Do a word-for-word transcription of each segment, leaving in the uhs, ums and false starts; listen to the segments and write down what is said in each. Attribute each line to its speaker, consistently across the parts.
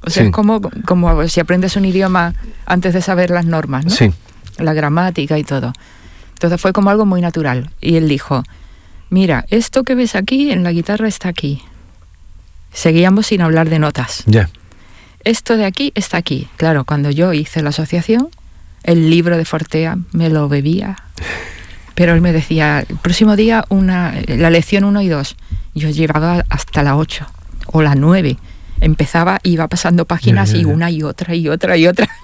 Speaker 1: O sea,
Speaker 2: Sí.
Speaker 1: es como, como si aprendes un idioma antes de saber las normas, ¿no?
Speaker 2: Sí.
Speaker 1: La gramática y todo. Entonces fue como algo muy natural. Y él dijo, mira, esto que ves aquí en la guitarra está aquí. Seguíamos sin hablar de notas.
Speaker 2: Ya.
Speaker 1: Esto de aquí está aquí. Claro, cuando yo hice la asociación, el libro de Fortea me lo bebía. Pero él me decía, el próximo día una, la lección uno y dos. Yo llevaba hasta la ocho o la nueve. Empezaba, iba pasando páginas
Speaker 2: Ya, ya, ya.
Speaker 1: y una y otra y otra y otra.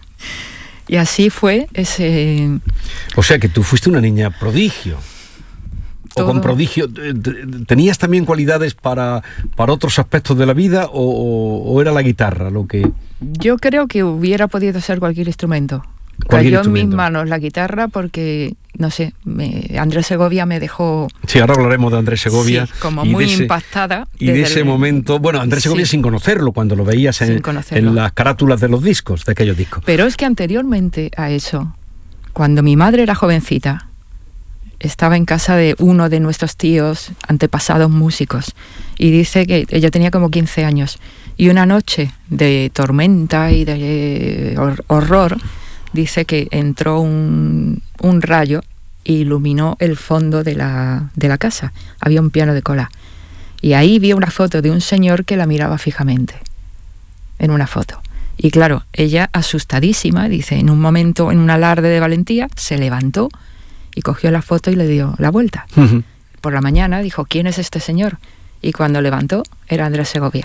Speaker 1: Y así fue ese...
Speaker 2: O sea que tú fuiste una niña prodigio.
Speaker 1: Todo.
Speaker 2: O con prodigio. ¿Tenías también cualidades para, para otros aspectos de la vida o, o, o era la guitarra lo que...?
Speaker 1: Yo creo que hubiera podido ser cualquier instrumento.
Speaker 2: Cualquier
Speaker 1: Cayó en mis
Speaker 2: instrumento.
Speaker 1: manos la guitarra porque, no sé, me, Andrés Segovia me dejó...
Speaker 2: Sí, ahora hablaremos de Andrés Segovia.
Speaker 1: Sí, como
Speaker 2: y
Speaker 1: muy
Speaker 2: de ese,
Speaker 1: impactada.
Speaker 2: Y de
Speaker 1: desde
Speaker 2: ese
Speaker 1: el-
Speaker 2: momento... Bueno, Andrés Segovia
Speaker 1: Sí.
Speaker 2: sin conocerlo, cuando lo veías
Speaker 1: Sin
Speaker 2: en,
Speaker 1: conocerlo.
Speaker 2: en las carátulas de los discos, de aquellos discos.
Speaker 1: Pero es que anteriormente a eso, cuando mi madre era jovencita, estaba en casa de uno de nuestros tíos, antepasados músicos, y dice que ella tenía como quince años, y una noche de tormenta y de hor- horror, dice que entró un, un rayo e iluminó el fondo de la, de la casa. Había un piano de cola. Y ahí vi una foto de un señor que la miraba fijamente, en una foto. Y claro, ella asustadísima, dice, en un momento, en un alarde de valentía, se levantó y cogió la foto y le dio la vuelta.
Speaker 2: Ujú.
Speaker 1: Por la mañana dijo, ¿quién es este señor? Y cuando levantó, era Andrés Segovia.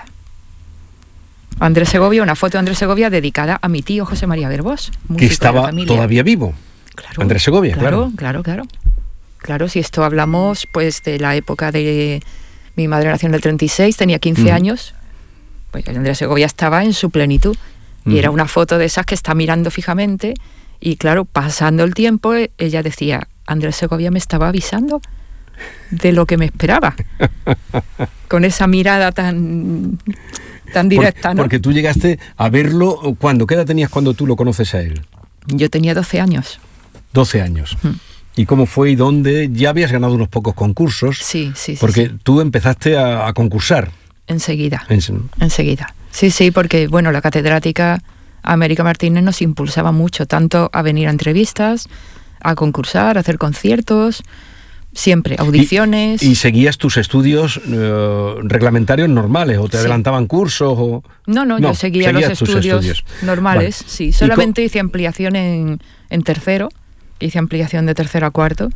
Speaker 1: Andrés Segovia, una foto de Andrés Segovia dedicada a mi tío José María Verbós, músico
Speaker 2: Que
Speaker 1: de la
Speaker 2: estaba
Speaker 1: familia.
Speaker 2: todavía vivo.
Speaker 1: Claro,
Speaker 2: Andrés Segovia, claro.
Speaker 1: Claro, claro, claro. Claro, si esto hablamos pues de la época de... Mi madre nació en el treinta y seis, tenía quince
Speaker 2: Ujú.
Speaker 1: años. Pues Andrés Segovia estaba en su plenitud. Y
Speaker 2: Ujú.
Speaker 1: era una foto de esas que está mirando fijamente. Y claro, pasando el tiempo, eh, ella decía, Andrés Segovia me estaba avisando de lo que me esperaba. Con esa mirada tan, tan directa,
Speaker 2: Por-
Speaker 1: ¿no?
Speaker 2: Porque tú llegaste a verlo, ¿cuándo? ¿Qué edad tenías cuando tú lo conoces a él?
Speaker 1: Yo tenía doce años.
Speaker 2: doce años.
Speaker 1: Mm.
Speaker 2: ¿Y cómo fue y dónde? Ya habías ganado unos pocos concursos.
Speaker 1: Sí, sí, sí.
Speaker 2: Porque
Speaker 1: sí.
Speaker 2: tú empezaste a, a concursar.
Speaker 1: Enseguida.
Speaker 2: En-
Speaker 1: Enseguida. Sí, sí, porque, bueno, la catedrática América Martínez nos impulsaba mucho, tanto a venir a entrevistas, a concursar, a hacer conciertos, siempre, audiciones.
Speaker 2: ¿Y, y seguías tus estudios eh, reglamentarios normales? ¿O te
Speaker 1: Sí.
Speaker 2: adelantaban cursos? O...
Speaker 1: No, no,
Speaker 2: No,
Speaker 1: yo seguía los
Speaker 2: seguías tus
Speaker 1: estudios,
Speaker 2: estudios.
Speaker 1: normales,
Speaker 2: Vale.
Speaker 1: sí.
Speaker 2: ¿Y
Speaker 1: Solamente hice ampliación en, en tercero, hice ampliación de tercero a cuarto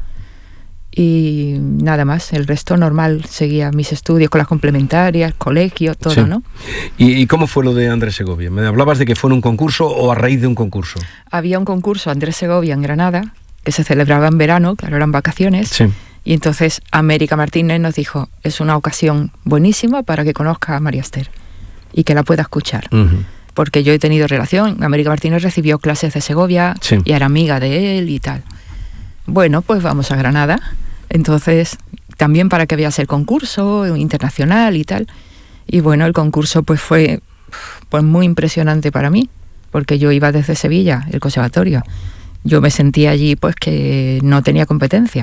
Speaker 1: y nada más. El resto normal, seguía mis estudios con las complementarias, colegio, todo,
Speaker 2: Sí.
Speaker 1: ¿no?
Speaker 2: ¿Y, ¿Y cómo fue lo de Andrés Segovia? ¿Me hablabas de que fue en un concurso o a raíz de un concurso?
Speaker 1: Había un concurso Andrés Segovia en Granada que se celebraba en verano, claro, eran vacaciones.
Speaker 2: Sí.
Speaker 1: Y entonces América Martínez nos dijo, es una ocasión buenísima para que conozca a María Esther y que la pueda escuchar.
Speaker 2: Ujú.
Speaker 1: Porque yo he tenido relación, América Martínez recibió clases de Segovia
Speaker 2: Sí.
Speaker 1: y era amiga de él y tal. Bueno, pues vamos a Granada. Entonces, también para que veas el concurso internacional y tal. Y bueno, el concurso pues fue pues muy impresionante para mí, porque yo iba desde Sevilla, el conservatorio. Yo me sentía allí pues que no tenía competencia.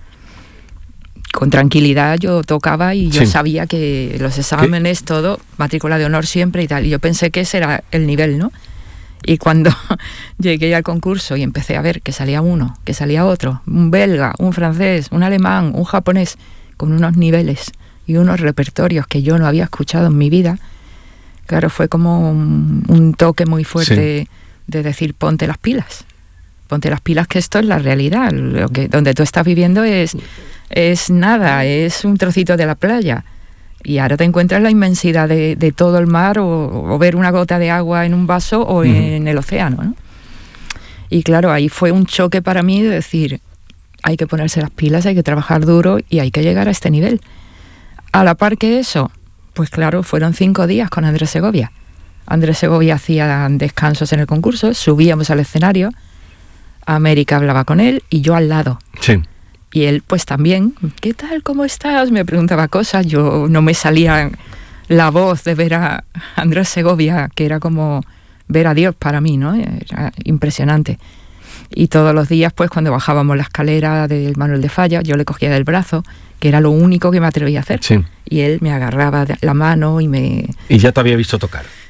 Speaker 1: Con tranquilidad yo tocaba y yo
Speaker 2: Sí.
Speaker 1: sabía que los exámenes, todo, matrícula de honor siempre y tal. Y yo pensé que ese era el nivel, ¿no? Y cuando llegué al concurso y empecé a ver que salía uno, que salía otro, un belga, un francés, un alemán, un japonés, con unos niveles y unos repertorios que yo no había escuchado en mi vida, claro, fue como un, un toque muy fuerte
Speaker 2: Sí.
Speaker 1: de decir, ponte las pilas. Ponte las pilas, que esto es la realidad. Lo que, donde tú estás viviendo es, es nada, es un trocito de la playa. Y ahora te encuentras la inmensidad de, de todo el mar, o, o ver una gota de agua en un vaso o
Speaker 2: Uh-huh.
Speaker 1: en el océano, ¿no? Y claro, ahí fue un choque para mí de decir, hay que ponerse las pilas, hay que trabajar duro y hay que llegar a este nivel. A la par que eso, pues claro, fueron cinco días con Andrés Segovia. Andrés Segovia hacía descansos en el concurso, subíamos al escenario, América hablaba con él y yo al lado.
Speaker 2: Sí.
Speaker 1: Y él pues también, ¿qué tal? ¿Cómo estás? Me preguntaba cosas, yo no me salía la voz de ver a Andrés Segovia, que era como ver a Dios para mí, ¿no? Era impresionante. Y todos los días, pues cuando bajábamos la escalera del Manuel de Falla, yo le cogía del brazo, que era lo único que me atrevía a hacer.
Speaker 2: Sí.
Speaker 1: Y él me agarraba de la mano y me...
Speaker 2: Y ya te había visto tocar.